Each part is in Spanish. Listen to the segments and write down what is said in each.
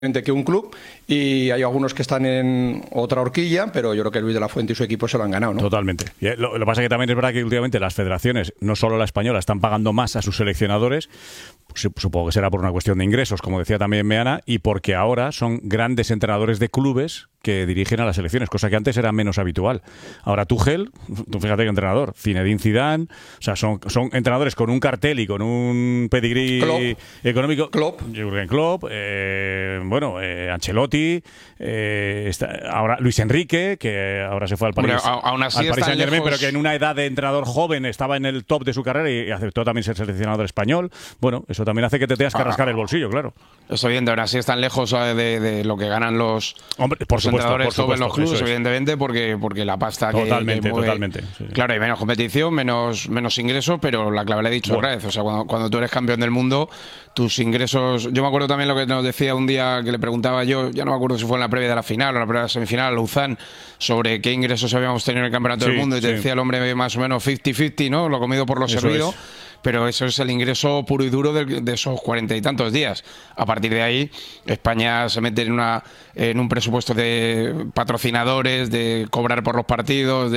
que un club, y hay algunos que están en otra horquilla, pero yo creo que Luis de la Fuente y su equipo se lo han ganado, ¿no? Totalmente. Y lo que pasa es que también es verdad que últimamente las federaciones, no solo la española, están pagando más a sus seleccionadores. Supongo que será por una cuestión de ingresos, como decía también Meana, y porque ahora son grandes entrenadores de clubes que dirigen a las selecciones, cosa que antes era menos habitual. Ahora Tuchel, tú fíjate qué entrenador, Zinedine Zidane, o sea, son entrenadores con un cartel y con un pedigrí económico. Jürgen Klopp, Ancelotti, ahora Luis Enrique, que ahora se fue al Paris Saint-Germain, pero que en una edad de entrenador joven estaba en el top de su carrera y aceptó también ser seleccionador español. Bueno, eso también hace que te tengas que rascar el bolsillo, claro. Eso evidente, aún así están lejos de lo que ganan los entrenadores en los clubes, evidentemente, porque la pasta totalmente, que mueve, totalmente. Sí. Claro, hay menos competición, menos ingresos, pero la clave le he dicho otra vez. O sea, cuando tú eres campeón del mundo, tus ingresos. Yo me acuerdo también lo que nos decía un día que le preguntaba yo, ya no me acuerdo si fue en la previa de la final o la previa de la semifinal, a Luzán, sobre qué ingresos habíamos tenido en el campeonato del mundo, y te decía el hombre más o menos 50-50, ¿no? Lo comido por lo servido. Pero eso es el ingreso puro y duro de esos 40 y tantos días. A partir de ahí, España se mete en un presupuesto de patrocinadores, de cobrar por los partidos,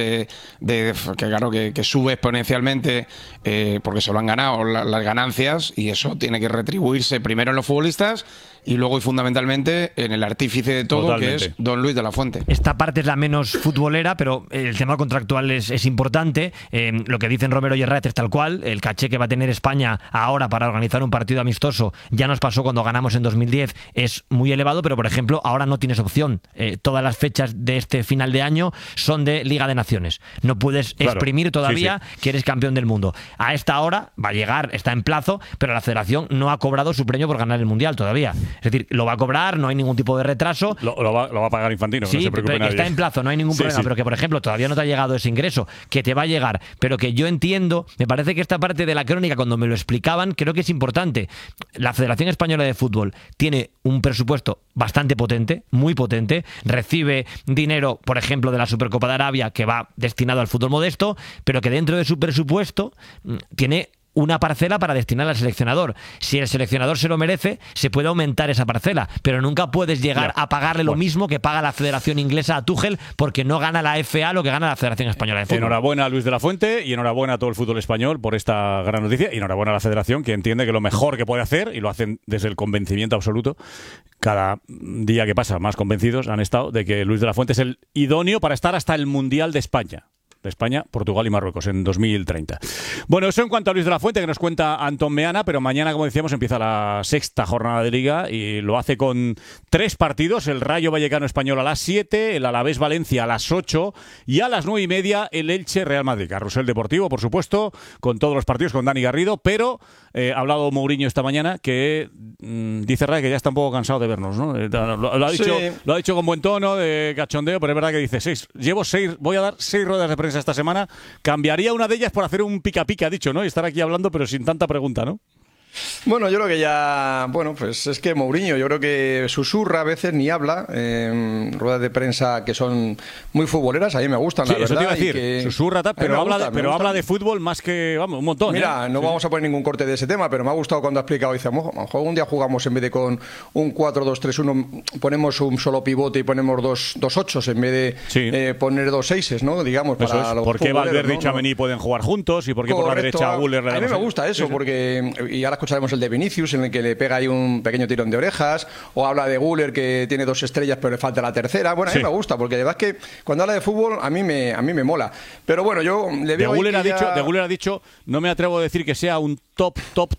que sube exponencialmente porque se lo han ganado las ganancias, y eso tiene que retribuirse primero en los futbolistas y luego y fundamentalmente en el artífice de todo, totalmente, que es don Luis de la Fuente. Esta parte es la menos futbolera, pero el tema contractual es importante. Lo que dicen Romero y Herrera es tal cual. El caché que va a tener España ahora para organizar un partido amistoso, ya nos pasó cuando ganamos en 2010, es muy elevado, pero por ejemplo ahora no tienes opción. Todas las fechas de este final de año son de Liga de Naciones. No puedes exprimir todavía que eres campeón del mundo. A esta hora va a llegar, está en plazo, pero la federación no ha cobrado su premio por ganar el Mundial todavía. Es decir, lo va a cobrar, no hay ningún tipo de retraso. Lo va a pagar Infantino, sí, no se preocupe nadie. Está en plazo, no hay ningún problema, pero que, por ejemplo, todavía no te ha llegado ese ingreso, que te va a llegar, pero que yo entiendo, me parece que esta parte de la crónica, cuando me lo explicaban, creo que es importante. La Federación Española de Fútbol tiene un presupuesto bastante potente, muy potente, recibe dinero, por ejemplo, de la Supercopa de Arabia, que va destinado al fútbol modesto, pero que dentro de su presupuesto tiene una parcela para destinar al seleccionador. Si el seleccionador se lo merece, se puede aumentar esa parcela, pero nunca puedes llegar a pagarle lo mismo que paga la Federación Inglesa a Tuchel, porque no gana la FA lo que gana la Federación Española de Fútbol. Enhorabuena a Luis de la Fuente y enhorabuena a todo el fútbol español por esta gran noticia, y enhorabuena a la Federación, que entiende que lo mejor que puede hacer, y lo hacen desde el convencimiento absoluto, cada día que pasa más convencidos han estado de que Luis de la Fuente es el idóneo para estar hasta el Mundial de España, Portugal y Marruecos en 2030. Bueno, eso en cuanto a Luis de la Fuente, que nos cuenta Antón Meana, pero mañana, como decíamos, empieza la sexta jornada de Liga y lo hace con 3 partidos: el Rayo Vallecano Español a las 7, el Alavés Valencia a las 8 y a las 9:30 el Elche Real Madrid. Carrusel deportivo, por supuesto, con todos los partidos, con Dani Garrido, pero ha hablado Mourinho esta mañana que dice Ray que ya está un poco cansado de vernos, ¿no? Lo ha dicho con buen tono, de cachondeo, pero es verdad que dice voy a dar 6 ruedas de prensa esta semana. Cambiaría una de ellas por hacer un pica-pica, ha dicho, ¿no? Y estar aquí hablando, pero sin tanta pregunta, ¿no? Bueno, yo creo que ya... Bueno, pues es que Mourinho, yo creo que susurra a veces, ni habla. Ruedas de prensa que son muy futboleras, a mí me gustan, la verdad. Eso te iba a decir, susurra, pero habla de fútbol más que, vamos, un montón. Mira, no vamos a poner ningún corte de ese tema, pero me ha gustado cuando ha explicado, dice, a lo mejor un día jugamos, en vez de con un 4-2-3-1, ponemos un solo pivote y ponemos dos 8 en vez de poner 2 6, ¿no? Digamos, para los ¿por qué Valverde y Tchouaméni pueden jugar juntos? ¿Y por qué por la derecha a Güler? A mí me gusta eso, porque... Y ahora escucharemos el de Vinicius, en el que le pega ahí un pequeño tirón de orejas, o habla de Güler, que tiene 2 estrellas pero le falta la tercera. Bueno, a mí me gusta, porque de verdad es que cuando habla de fútbol a mí me mola. Pero bueno, yo le veo... De Güler ha dicho, no me atrevo a decir que sea un top,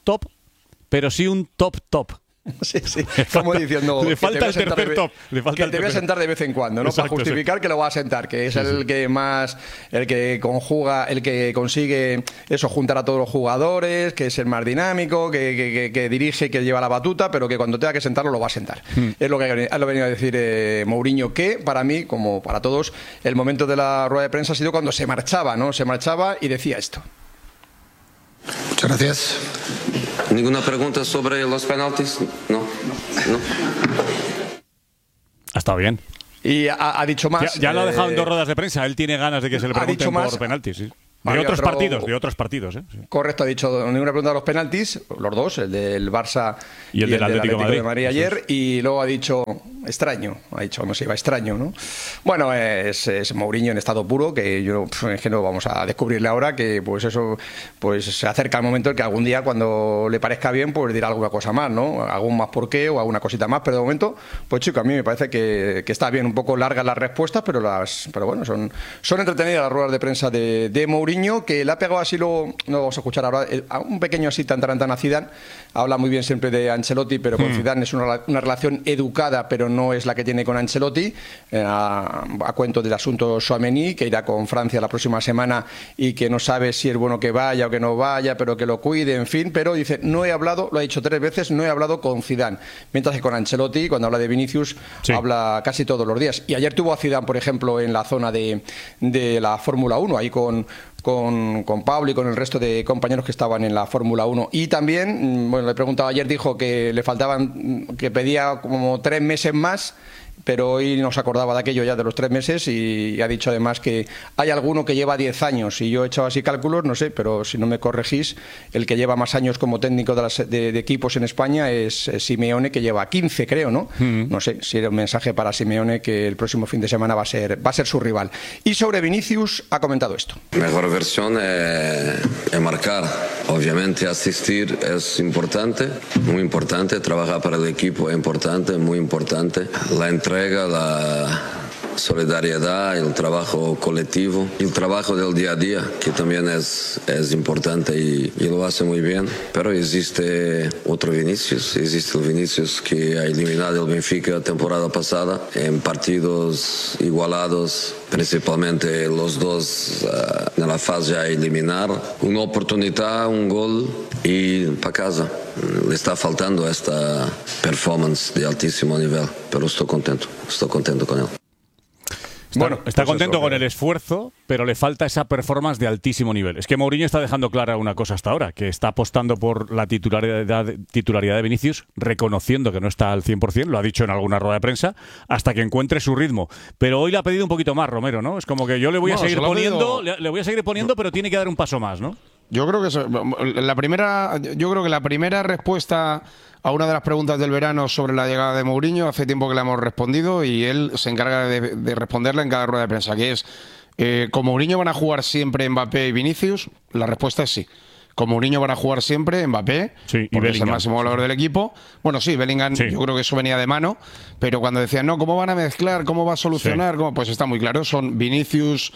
pero sí un top. Sí, como diciendo, le falta el tercer top. Que te voy a sentar de vez en cuando, ¿no? Exacto, para justificar que lo va a sentar, que es el que conjuga, el que consigue eso, juntar a todos los jugadores, que es el más dinámico, que dirige, que lleva la batuta, pero que cuando tenga que sentarlo lo va a sentar. Es lo que ha venido a decir Mourinho, que para mí, como para todos, el momento de la rueda de prensa ha sido cuando se marchaba, ¿no? Se marchaba y decía esto. Muchas gracias. ¿Ninguna pregunta sobre los penaltis? No. Ha estado bien. Y ha dicho más. Ya lo ha dejado en 2 ruedas de prensa. Él tiene ganas de que se le pregunten por penaltis. Sí. De otros partidos, ¿eh? Sí. Correcto, ha dicho ninguna pregunta de los penaltis, los dos, el del Barça y el del Atlético de Madrid ayer, y luego ha dicho extraño, cómo se iba, extraño, ¿no? Bueno, es Mourinho en estado puro, que es que no vamos a descubrirle ahora, que pues eso, pues se acerca el momento en que algún día, cuando le parezca bien, pues dirá alguna cosa más, ¿no? Algún más porqué o alguna cosita más, pero de momento, pues chico, a mí me parece que está bien, un poco largas las respuestas, pero bueno, son entretenidas las ruedas de prensa de Mourinho, que le ha pegado así, no vamos a escuchar ahora, un pequeño así tan a Zidane. Habla muy bien siempre de Ancelotti, pero con Zidane es una relación educada, pero no es la que tiene con Ancelotti. A cuento del asunto Tchouaméni, que irá con Francia la próxima semana y que no sabe si es bueno que vaya o que no vaya, pero que lo cuide, en fin. Pero dice, no he hablado, lo ha dicho 3 veces, no he hablado con Zidane. Mientras que con Ancelotti, cuando habla de Vinicius, habla casi todos los días. Y ayer tuvo a Zidane, por ejemplo, en la zona de la Fórmula 1, ahí con Pablo y con el resto de compañeros que estaban en la Fórmula 1. Y también, bueno, le preguntaba ayer, dijo que le faltaban, que pedía como 3 meses más, pero hoy no se acordaba de aquello ya de los 3 meses y ha dicho además que hay alguno que lleva 10 años y yo he echado así cálculos, no sé, pero si no me corregís, el que lleva más años como técnico de equipos en España es Simeone, que lleva 15, creo, ¿no? No sé si era un mensaje para Simeone, que el próximo fin de semana va a ser su rival. Y sobre Vinicius ha comentado esto. Mejor versión es marcar. Obviamente asistir es importante, muy importante. Trabajar para el equipo es importante, muy importante. La entrega, la solidaridad, el trabajo colectivo, el trabajo del día a día, que también es importante y lo hace muy bien. Pero existe otro Vinicius, existe el Vinicius que ha eliminado el Benfica la temporada pasada en partidos igualados, principalmente los dos en la fase a eliminar. Una oportunidad, un gol y para casa. Le está faltando esta performance de altísimo nivel, pero estoy contento con él. Está contento con el esfuerzo, pero le falta esa performance de altísimo nivel. Es que Mourinho está dejando clara una cosa hasta ahora, que está apostando por la titularidad de Vinicius, reconociendo que no está al 100%, lo ha dicho en alguna rueda de prensa, hasta que encuentre su ritmo. Pero hoy le ha pedido un poquito más, Romero, ¿no? Es como que yo le voy a seguir poniendo, pero tiene que dar un paso más, ¿no? Yo creo que la primera respuesta a una de las preguntas del verano sobre la llegada de Mourinho, hace tiempo que la hemos respondido y él se encarga de responderla en cada rueda de prensa, que es, ¿con Mourinho van a jugar siempre Mbappé y Vinicius? La respuesta es sí. Con Mourinho van a jugar siempre Mbappé, porque es el máximo goleador del equipo. Bueno, sí, Bellingham, yo creo que eso venía de mano, pero cuando decían, no, ¿cómo van a mezclar? ¿Cómo va a solucionar? Pues está muy claro, son Vinicius,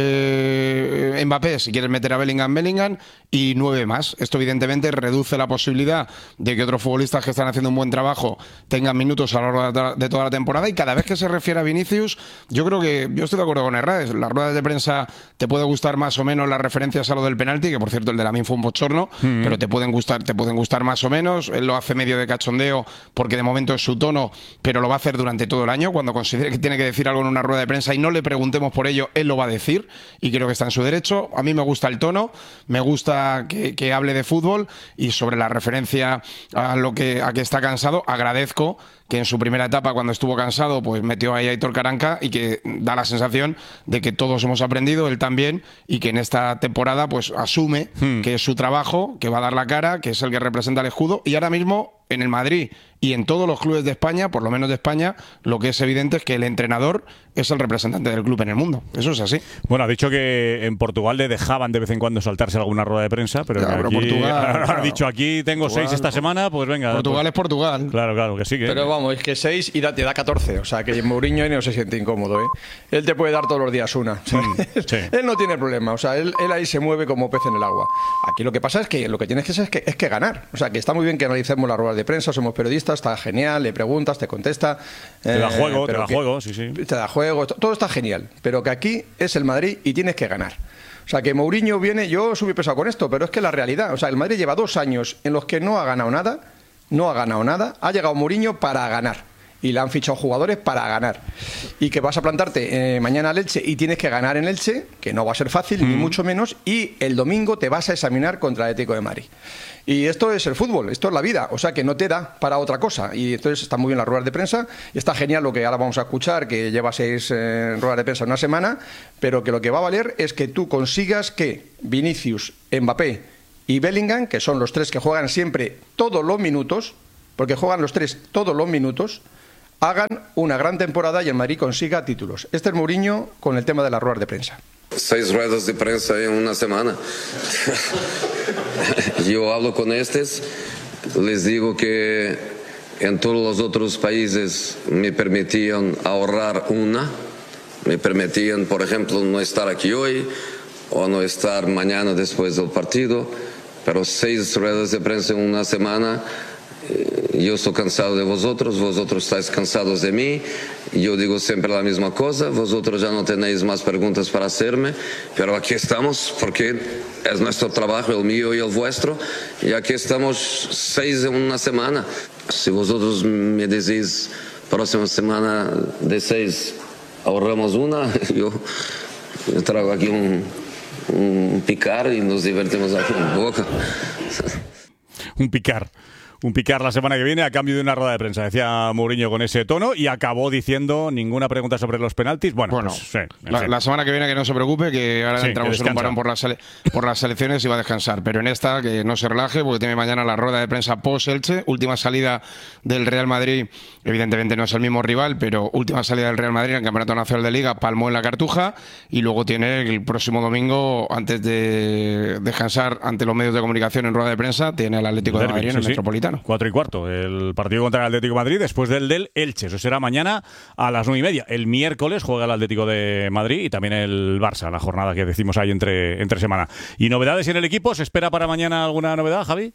Mbappé, si quieres meter a Bellingham, y 9 más. Esto evidentemente reduce la posibilidad de que otros futbolistas que están haciendo un buen trabajo tengan minutos a lo largo de toda la temporada, y cada vez que se refiere a Vinicius, yo estoy de acuerdo con Herrades. Las ruedas de prensa te puede gustar más o menos las referencias a lo del penalti, que por cierto el de Lamine fue un bochorno, pero te pueden gustar más o menos. Él lo hace medio de cachondeo porque de momento es su tono, pero lo va a hacer durante todo el año. Cuando considere que tiene que decir algo en una rueda de prensa y no le preguntemos por ello, él lo va a decir, y creo que está en su derecho. A mí me gusta el tono, me gusta que hable de fútbol, y sobre la referencia a que está cansado, agradezco que en su primera etapa, cuando estuvo cansado, pues metió ahí a Aitor Karanka, y que da la sensación de que todos hemos aprendido, él también, y que en esta temporada pues asume que es su trabajo, que va a dar la cara, que es el que representa el escudo, y ahora mismo en el Madrid y en todos los clubes de España, por lo menos de España, lo que es evidente es que el entrenador es el representante del club en el mundo. Eso es así. Bueno, ha dicho que en Portugal le dejaban de vez en cuando saltarse alguna rueda de prensa, pero, aquí, Portugal, ha dicho, aquí tengo Portugal, 6 esta semana, pues venga. Portugal pues, es Portugal. Claro que sí. Pero vamos, es que 6 y te da 14. O sea, que Mourinho no se siente incómodo, ¿eh? Él te puede dar todos los días una. Él no tiene problema. O sea, él ahí se mueve como pez en el agua. Aquí lo que pasa es que lo que tienes que hacer es que ganar. O sea, que está muy bien que analicemos las ruedas de prensa, somos periodistas, está genial, le preguntas, te contesta. Te da juego, sí. Te da juego, todo está genial. Pero que aquí es el Madrid y tienes que ganar. O sea, que Mourinho viene, yo subí pesado con esto, pero es que la realidad, o sea, el Madrid lleva 2 años en los que no ha ganado nada, ha llegado Mourinho para ganar. y le han fichado jugadores para ganar. Y que vas a plantarte mañana al Elche y tienes que ganar en Elche, que no va a ser fácil, ni mucho menos, y el domingo te vas a examinar contra el Atlético de Madrid. Y esto es el fútbol, esto es la vida, o sea que no te da para otra cosa. Y entonces está muy bien las ruedas de prensa, y está genial lo que ahora vamos a escuchar, que lleva 6 ruedas de prensa en una semana, pero que lo que va a valer es que tú consigas que Vinicius, Mbappé y Bellingham, que son los 3 que juegan siempre todos los minutos, porque juegan los 3 todos los minutos, hagan una gran temporada y el Madrid consiga títulos. Este es Mourinho con el tema de las ruedas de prensa. 6 ruedas de prensa en una semana. Yo hablo con estos, les digo que en todos los otros países me permitían ahorrar una, me permitían, por ejemplo, no estar aquí hoy o no estar mañana después del partido, pero 6 ruedas de prensa en una semana. Yo estoy cansado de vosotros estáis cansados de mí, yo digo siempre la misma cosa, vosotros ya no tenéis más preguntas para hacerme, pero aquí estamos porque es nuestro trabajo, el mío y el vuestro, y aquí estamos 6 en una semana. Si vosotros me decís próxima semana de 6 ahorramos una, yo traigo aquí un picar y nos divertimos aquí un poco. Un picar la semana que viene a cambio de una rueda de prensa, decía Mourinho con ese tono, y acabó diciendo ninguna pregunta sobre los penaltis. Bueno, pues, sí, la semana que viene que no se preocupe, que ahora entramos en un parón por las selecciones y va a descansar. Pero en esta que no se relaje, porque tiene mañana la rueda de prensa post-Elche, última salida del Real Madrid. Evidentemente no es el mismo rival, pero última salida del Real Madrid en el Campeonato Nacional de Liga, palmó en la Cartuja, y luego tiene el próximo domingo, antes de descansar ante los medios de comunicación en rueda de prensa, tiene el Atlético de Madrid en el Metropolitano. 4:15, el partido contra el Atlético de Madrid, después del Elche. Eso será mañana a las 9:30. El miércoles juega el Atlético de Madrid y también el Barça, la jornada que decimos ahí entre semana. ¿Y novedades en el equipo? ¿Se espera para mañana alguna novedad, Javi?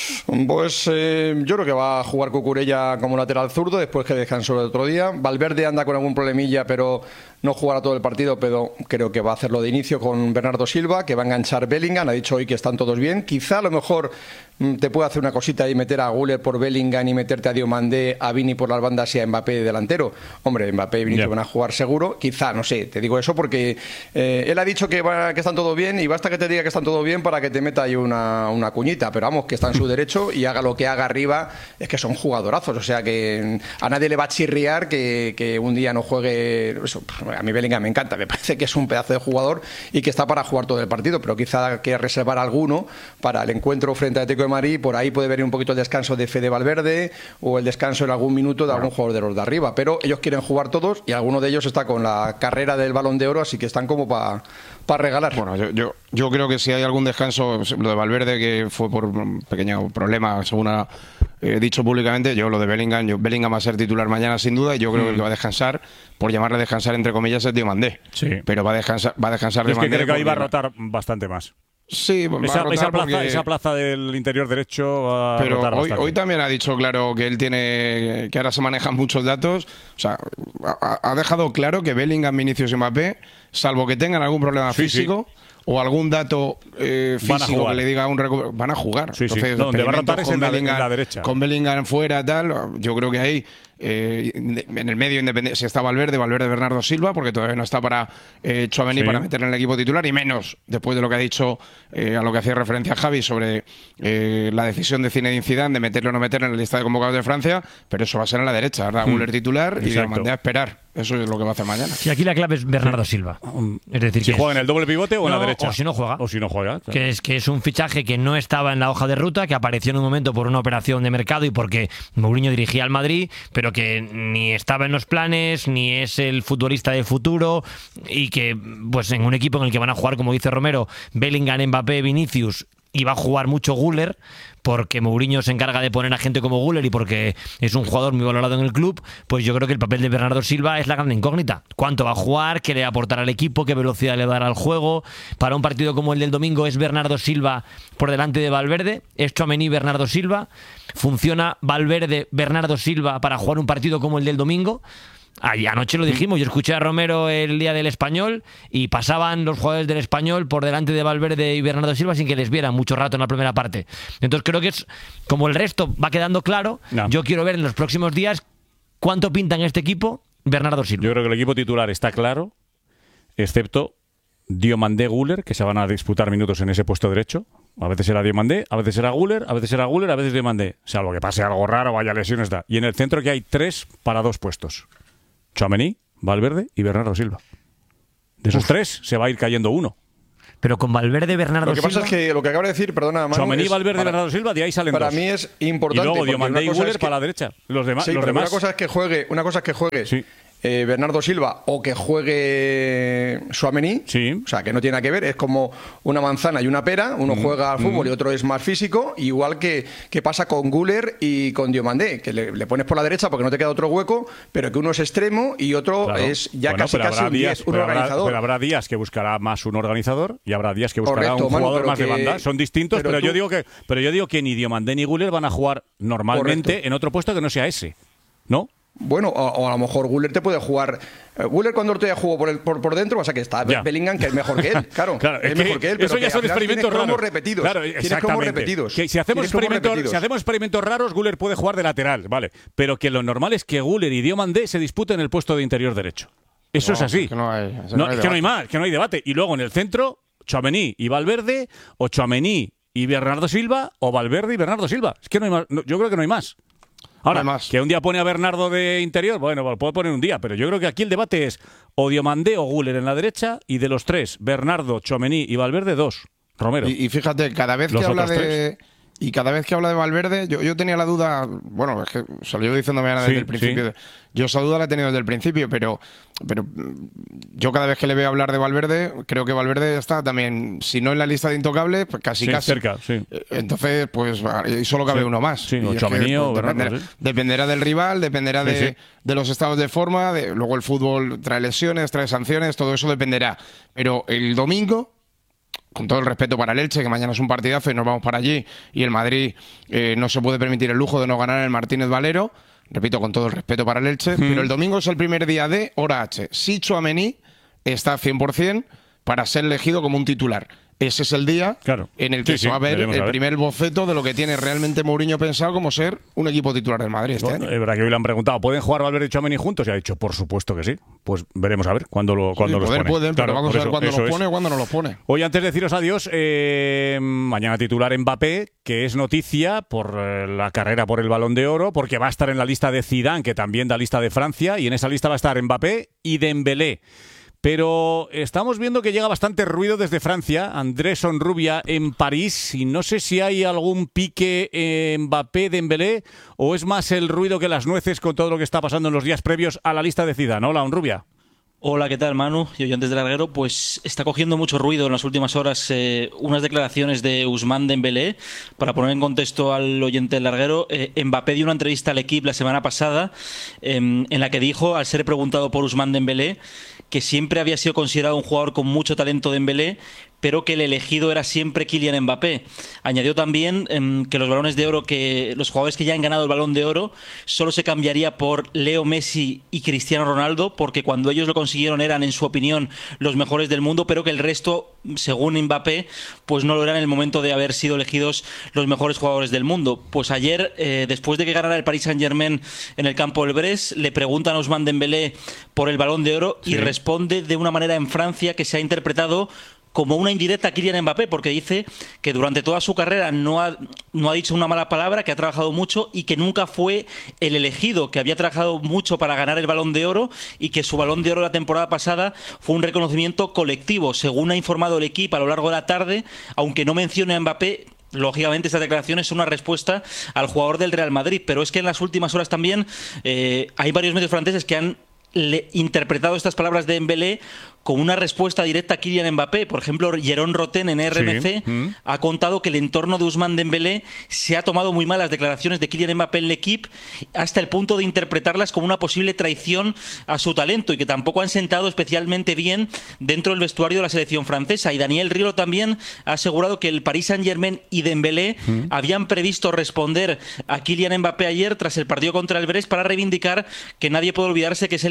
Pues yo creo que va a jugar Cucurella como lateral zurdo después que descansó el otro día. Valverde anda con algún problemilla, pero no jugará todo el partido, pero creo que va a hacerlo de inicio con Bernardo Silva, que va a enganchar Bellingham. Ha dicho hoy que están todos bien. Quizá a lo mejor te puede hacer una cosita y meter a Güler por Bellingham y meterte a Diomandé, a Vini por las bandas y a Mbappé de delantero. Hombre, Mbappé y Vini van a jugar seguro. Quizá, no sé, te digo eso porque él ha dicho que están todo bien y basta que te diga que están todo bien para que te meta ahí una cuñita. Pero vamos, que está en su derecho y haga lo que haga arriba, es que son jugadorazos. O sea que a nadie le va a chirriar que un día no juegue. Eso, a mí Bellingham me encanta, me parece que es un pedazo de jugador y que está para jugar todo el partido, pero quizá que reservar alguno para el encuentro frente al Atlético de Madrid. Por ahí puede venir un poquito el descanso de Fede Valverde o el descanso en algún minuto de algún jugador de los de arriba, pero ellos quieren jugar todos y alguno de ellos está con la carrera del Balón de Oro, así que están como para regalar. Bueno, yo creo que si hay algún descanso, lo de Valverde, que fue por un pequeño problema, según ha dicho públicamente, yo lo de Bellingham va a ser titular mañana sin duda, y yo creo que el que va a descansar, por llamarle descansar entre comillas, es Diomandé. Sí. Pero va a descansar Diomandé. Es que creo que ahí va a rotar bastante más. Sí, esa plaza del interior derecho va a rotar bastante. Hoy también ha dicho claro que él tiene, que ahora se manejan muchos datos. O sea, ha dejado claro que Bellingham, Vinicius y Mbappé, salvo que tengan algún problema físico o algún dato físico que le diga van a jugar. Sí, entonces, donde va a rotar es en la derecha. Con Bellingham fuera, tal, yo creo que ahí en el medio independiente, si está Valverde Bernardo Silva, porque todavía no está para Tchouaméni para meter en el equipo titular, y menos después de lo que ha dicho, a lo que hacía referencia Javi sobre la decisión de Zinedine Zidane de meterlo o no meterlo en la lista de convocados de Francia, pero eso va a ser en la derecha, ¿verdad? Güler titular y Diomandé a esperar. Eso es lo que va a hacer mañana. Sí, aquí la clave es Bernardo Silva. Es decir, si juega en el doble pivote o en la derecha. O si no juega. Claro. Que es un fichaje que no estaba en la hoja de ruta, que apareció en un momento por una operación de mercado y porque Mourinho dirigía al Madrid, pero que ni estaba en los planes, ni es el futbolista de futuro, y que pues en un equipo en el que van a jugar, como dice Romero, Bellingham, Mbappé, Vinicius, y va a jugar mucho Güler, porque Mourinho se encarga de poner a gente como Güler y porque es un jugador muy valorado en el club, pues yo creo que el papel de Bernardo Silva es la gran incógnita. ¿Cuánto va a jugar? ¿Qué le va a aportar al equipo? ¿Qué velocidad le va a dar al juego? Para un partido como el del domingo, ¿es Bernardo Silva por delante de Valverde? ¿Es Tchouaméni Bernardo Silva? ¿Funciona Valverde Bernardo Silva para jugar un partido como el del domingo? Anoche lo dijimos, yo escuché a Romero el día del Español y pasaban los jugadores del Español por delante de Valverde y Bernardo Silva sin que les vieran mucho rato en la primera parte. Entonces creo que es como el resto va quedando claro. Yo quiero ver en los próximos días ¿cuánto pinta en este equipo Bernardo Silva? Yo creo que el equipo titular está claro, excepto Diomandé, Güler, que se van a disputar minutos en ese puesto derecho. A veces será Diomandé, a veces será Güler, a veces será Güler, a veces Diomandé. Salvo que pase algo raro, vaya lesiones, da. Y en el centro que hay 3 para 2 puestos. Tchouaméni, Valverde y Bernardo Silva. De esos 3 se va a ir cayendo uno. Pero con Valverde, Bernardo Silva... Lo que pasa es que lo que acabo de decir, perdona, Manu... Tchouaméni, Valverde y Bernardo Silva, de ahí salen para 2. Para mí es importante... Y luego Diomandé y Güler para la derecha. Los demás... Sí, los pero demás... una cosa es que juegue Sí. Bernardo Silva o que juegue Tchouaméni, Sí. o sea, que no tiene nada que ver, es como una manzana y una pera, uno juega al fútbol y otro es más físico, igual que pasa con Güler y con Diomandé, que le pones por la derecha porque no te queda otro hueco, pero que uno es extremo y otro Claro. es ya Bueno, casi un 10, un organizador. Pero habrá días que buscará más un organizador y habrá días que buscará Correcto, un Manu, jugador pero más de que- banda. Son distintos, pero yo digo que ni Diomandé ni Güler van a jugar normalmente Correcto. en otro puesto que no sea ese, ¿no? Bueno, o a lo mejor Güler te puede jugar. Güler cuando te jugó por dentro, pasa que está Ya. Bellingham, que es mejor que él, claro. Claro, es es que mejor que él. Pero eso ya que son al final tienes experimentos cromos raros. repetidos. Claro, Tienes cromos exactamente. repetidos. Que si hacemos experimentos raros, Güler puede jugar de lateral, vale. Pero que lo normal es que Güler y Diomandé se disputen el puesto de interior derecho. Eso es así. Es que no hay, Es que no hay debate. más, que no hay debate. Y luego en el centro, Tchouaméni y Valverde, o Tchouaméni y Bernardo Silva, o Valverde y Bernardo Silva. Es que no hay más. Yo creo que no hay más. Ahora, No hay más. que un día pone a Bernardo de interior, bueno, lo puede poner un día, pero yo creo que aquí el debate es o Diomandé o Güler en la derecha, y de los 3, Bernardo, Tchouaméni y Valverde, 2. Romero. Y fíjate, cada vez Los que habla otros de... Y cada vez que habla de Valverde, yo tenía la duda, bueno, es que se lo llevo diciendo mañana desde Sí, el principio. sí. Yo esa duda la he tenido desde el principio, pero yo cada vez que le veo hablar de Valverde, creo que Valverde está también, si no en la lista de intocables, pues casi. cerca, sí. Entonces, pues y solo cabe Sí. uno más. Sí, Y o es que, Tchouaméni o pues, Bernardo, sí. dependerá del rival, dependerá Sí, de, sí. de los estados de forma, luego el fútbol trae lesiones, trae sanciones, todo eso dependerá. Pero el domingo, con todo el respeto para el Elche, que mañana es un partidazo y nos vamos para allí, y el Madrid no se puede permitir el lujo de no ganar en el Martínez Valero, repito, con todo el respeto para el Elche, pero el domingo es el primer día de hora H. Si Tchouaméni está 100% para ser elegido como un titular. Ese es el día Claro. en el que Sí, se va a ver veremos el a ver. primer boceto de lo que tiene realmente Mourinho pensado como ser un equipo titular del Madrid este Bueno, año. es verdad que hoy le han preguntado, ¿pueden jugar Valverde y Tchouaméni juntos? Y ha dicho, por supuesto que sí. Pues veremos a ver cuándo los Sí, pone. pueden, Claro, pero vamos por a ver eso- cuándo eso los es. pone o cuándo no los pone. Hoy, antes de deciros adiós, mañana titular Mbappé, que es noticia por la carrera por el Balón de Oro, porque va a estar en la lista de Zidane, que también da lista de Francia, y en esa lista va a estar Mbappé y Dembélé. Pero estamos viendo que llega bastante ruido desde Francia, Andrés Onrubia en París, y no sé si hay algún pique Mbappé-Dembélé, o es más el ruido que las nueces con todo lo que está pasando en los días previos a la lista de Zidane. Hola, Onrubia. Hola, ¿qué tal, Manu? Y oyentes del Larguero, pues está cogiendo mucho ruido en las últimas horas unas declaraciones de Ousmane Dembélé. Para poner en contexto al oyente del Larguero, Mbappé dio una entrevista al Equipo la semana pasada en la que dijo, al ser preguntado por Ousmane Dembélé, que siempre había sido considerado un jugador con mucho talento Dembélé, pero que el elegido era siempre Kylian Mbappé. Añadió también que los balones de oro, que los jugadores que ya han ganado el Balón de Oro, solo se cambiaría por Leo Messi y Cristiano Ronaldo, porque cuando ellos lo consiguieron eran, en su opinión, los mejores del mundo, pero que el resto, según Mbappé, pues no lo eran en el momento de haber sido elegidos los mejores jugadores del mundo. Pues ayer, después de que ganara el Paris Saint-Germain en el campo del Brest, le preguntan a Ousmane Dembélé por el Balón de Oro y responde de una manera en Francia que se ha interpretado como una indirecta a Kylian Mbappé, porque dice que durante toda su carrera no ha dicho una mala palabra, que ha trabajado mucho y que nunca fue el elegido, que había trabajado mucho para ganar el Balón de Oro y que su Balón de Oro la temporada pasada fue un reconocimiento colectivo, según ha informado el equipo a lo largo de la tarde, aunque no mencione a Mbappé. Lógicamente estas declaraciones son una respuesta al jugador del Real Madrid, pero es que en las últimas horas también hay varios medios franceses que han interpretado estas palabras de Dembélé como una respuesta directa a Kylian Mbappé. Por ejemplo, Jérôme Roten en RMC ha contado que el entorno de Ousmane Dembélé se ha tomado muy mal las declaraciones de Kylian Mbappé en el equipo, hasta el punto de interpretarlas como una posible traición a su talento, y que tampoco han sentado especialmente bien dentro del vestuario de la selección francesa. Y Daniel Riolo también ha asegurado que el Paris Saint-Germain y Dembélé habían previsto responder a Kylian Mbappé ayer tras el partido contra el Brest para reivindicar que nadie puede olvidarse que es el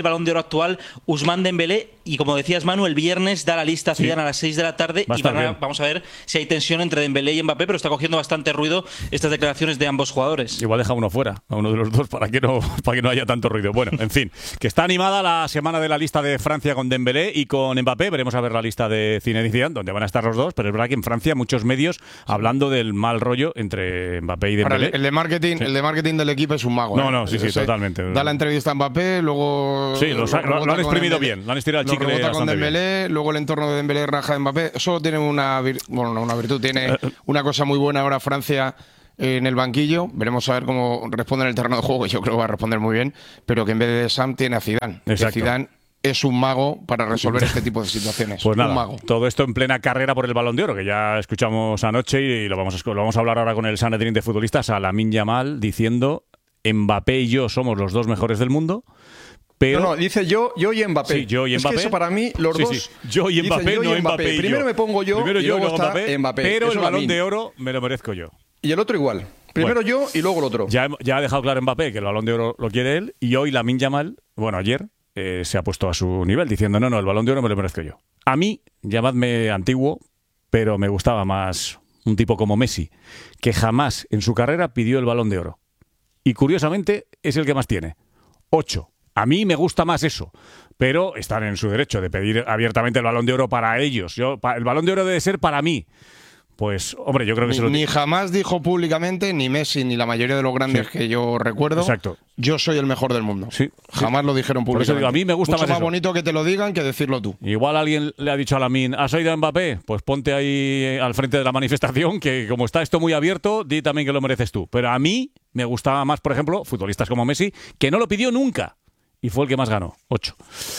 Balón de Oro actual, Ousmane Dembélé, y como decías, Manu, el viernes da la lista Zidane a las 6 de la tarde y vamos a ver si hay tensión entre Dembélé y Mbappé, pero está cogiendo bastante ruido estas declaraciones de ambos jugadores. Igual deja uno fuera, a uno de los dos, para que no haya tanto ruido. Bueno, en fin, que está animada la semana de la lista de Francia con Dembélé y con Mbappé. Veremos a ver la lista de Zinedine Zidane, donde van a estar los dos, pero es verdad que en Francia muchos medios hablando del mal rollo entre Mbappé y Dembélé. Ahora, el de marketing del equipo es un mago. No, sí, totalmente. Da la entrevista a Mbappé, luego... Sí, lo han exprimido bien, lo han estirado el chicle bastante con Dembélé, bien. luego el entorno de Dembélé raja de Mbappé. Solo tiene una virtud, tiene una cosa muy buena ahora Francia en el banquillo. Veremos a ver cómo responde en el terreno de juego. Yo creo que va a responder muy bien, pero que en vez de Sam tiene a Zidane. Zidane es un mago para resolver este tipo de situaciones. Pues nada, un mago. Todo esto en plena carrera por el Balón de Oro, que ya escuchamos anoche y lo vamos a hablar ahora con el Sanedrín de futbolistas, a Lamine Yamal, diciendo: Mbappé y yo somos los dos mejores del mundo. Pero, no, dice yo y Mbappé. Sí, yo y Mbappé. Es que eso para mí, los dos. Sí. Yo y Mbappé, yo y Mbappé. Primero me pongo yo y luego está Mbappé. Pero eso el Balón de Oro me lo merezco yo. Y el otro igual. Primero yo y luego el otro. Ya ha dejado claro Mbappé que el Balón de Oro lo quiere él. Y hoy Lamine Yamal, ayer, se ha puesto a su nivel diciendo: no, el Balón de Oro me lo merezco yo. A mí, llamadme antiguo, pero me gustaba más un tipo como Messi, que jamás en su carrera pidió el Balón de Oro. Y curiosamente es el que más tiene. 8. A mí me gusta más eso, pero están en su derecho de pedir abiertamente el Balón de Oro para ellos. El Balón de Oro debe ser para mí. Pues, hombre, yo creo que ni jamás dijo públicamente, ni Messi, ni la mayoría de los grandes que yo recuerdo, yo soy el mejor del mundo. Sí. Jamás lo dijeron públicamente. Por eso digo, a mí me gusta mucho más bonito que te lo digan que decirlo tú. Igual alguien le ha dicho a Lamine: ¿has oído a Mbappé? Pues ponte ahí al frente de la manifestación, que como está esto muy abierto, di también que lo mereces tú. Pero a mí me gustaba más, por ejemplo, futbolistas como Messi, que no lo pidió nunca. Y fue el que más ganó, 8.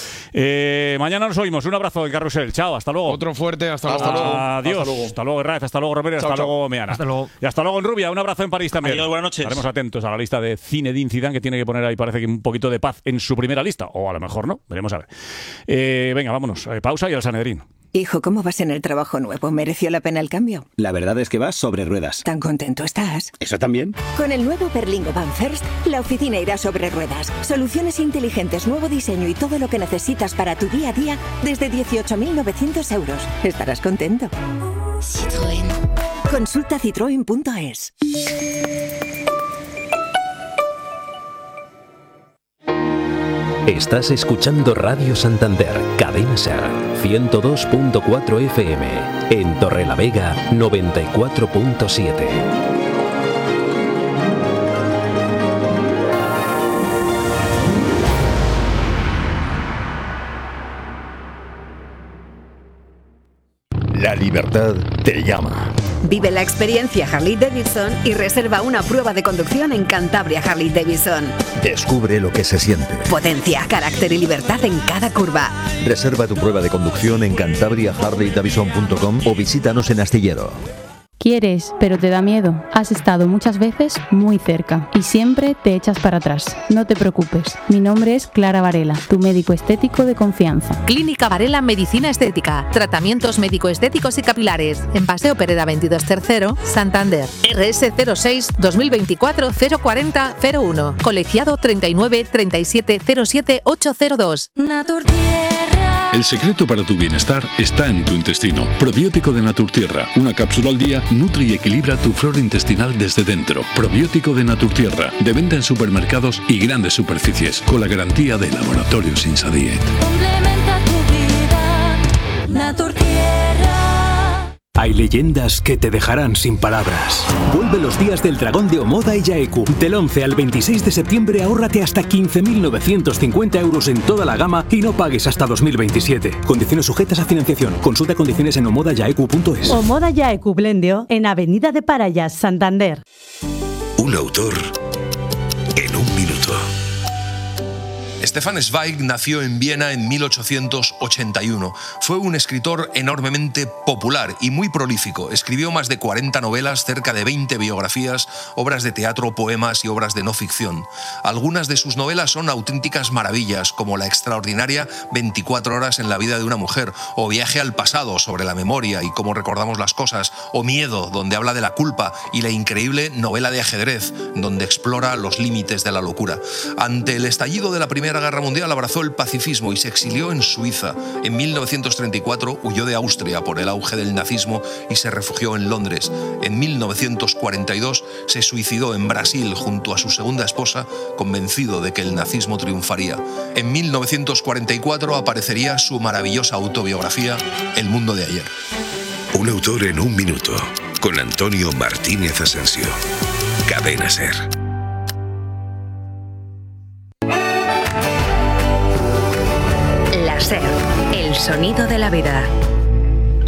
Mañana nos oímos. Un abrazo del Carrusel. Chao, hasta luego. Otro fuerte, hasta luego. Adiós. Hasta luego, Herrera. Hasta luego, Romero. Hasta luego, Meana. Hasta luego. Y hasta luego en Rubia. Un abrazo en París también. Adiós, buenas noches. Estaremos atentos a la lista de Zinedine Zidane, que tiene que poner ahí, parece que un poquito de paz en su primera lista. O a lo mejor no. Veremos a ver. Venga, vámonos. Pausa y al Sanedrín. Hijo, ¿cómo vas en el trabajo nuevo? ¿Mereció la pena el cambio? La verdad es que vas sobre ruedas. ¿Tan contento estás? ¿Eso también? Con el nuevo Berlingo Van First, la oficina irá sobre ruedas. Soluciones inteligentes, nuevo diseño y todo lo que necesitas para tu día a día desde 18.900 euros. Estarás contento. Citroën. Consulta citroen.es. Estás escuchando Radio Santander, Cadena Ser, 102.4 FM, en Torrelavega, 94.7. La libertad te llama. Vive la experiencia Harley-Davidson y reserva una prueba de conducción en Cantabria Harley-Davidson. Descubre lo que se siente. Potencia, carácter y libertad en cada curva. Reserva tu prueba de conducción en cantabriaharleydavidson.com o visítanos en Astillero. Quieres, pero te da miedo. Has estado muchas veces muy cerca y siempre te echas para atrás. No te preocupes. Mi nombre es Clara Varela, tu médico estético de confianza. Clínica Varela Medicina Estética. Tratamientos médico-estéticos y capilares. En Paseo Pereda 22 Tercero, Santander. RS 06 2024 040 01. Colegiado 39 37 07 802. Naturtierra. El secreto para tu bienestar está en tu intestino. Probiótico de Naturtierra. Una cápsula al día nutre y equilibra tu flora intestinal desde dentro. Probiótico de Naturtierra. De venta en supermercados y grandes superficies. Con la garantía de Laboratorios Insadiet. Complementa tu vida. Naturtierra. Hay leyendas que te dejarán sin palabras. Vuelve los días del dragón de Omoda y Yaeku. Del 11 al 26 de septiembre ahórrate hasta 15.950 euros en toda la gama y no pagues hasta 2027. Condiciones sujetas a financiación. Consulta condiciones en omodayaeku.es. Omoda Yaeku Blendio en Avenida de Parayas, Santander. Un autor en un minuto. Stefan Zweig nació en Viena en 1881. Fue un escritor enormemente popular y muy prolífico. Escribió más de 40 novelas, cerca de 20 biografías, obras de teatro, poemas y obras de no ficción. Algunas de sus novelas son auténticas maravillas, como la extraordinaria 24 horas en la vida de una mujer, o Viaje al pasado, sobre la memoria y cómo recordamos las cosas, o Miedo, donde habla de la culpa, y la increíble novela de ajedrez, donde explora los límites de la locura. Ante el estallido de la Primera Primera Guerra Mundial abrazó el pacifismo y se exilió en Suiza. En 1934 huyó de Austria por el auge del nazismo y se refugió en Londres. En 1942 se suicidó en Brasil junto a su segunda esposa, convencido de que el nazismo triunfaría. En 1944 aparecería su maravillosa autobiografía, El mundo de ayer. Un autor en un minuto, con Antonio Martínez Asensio. Cadena SER. La SER, el sonido de la vida.